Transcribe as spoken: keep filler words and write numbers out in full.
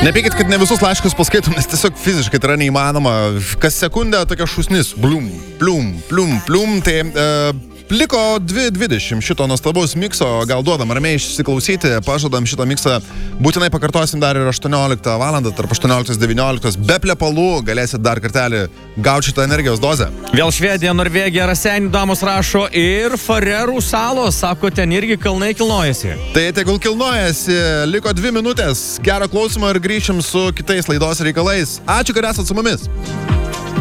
Nepykit, kad ne visus laiškus paskaitom, nes tiesiog fiziškai tai yra neįmanoma. Kas sekundę tokia šusnis. Blum, plum, plum, plum. Tai e, liko dvi dvidešimt šito nuostabaus mikso. Gal duodam ramiai išsiklausyti. Pažadam šitą miksą. Būtinai pakartosim dar ir aštuonioliktą valandą, tarp aštuonioliktos devynioliktos. Be plepalų galėsit dar kartelį gauti šitą energijos dozę. Vėl Švedija, Norvegija, Raseinių damos rašo ir Farerų salos. Sako, ten irgi kalnai kilnojasi. Tai tegul kilnojasi. Liko dvi minutės. Gero klausimo ir grįšim su kitais laidos reikalais. Ačiū, kad esat su mumis.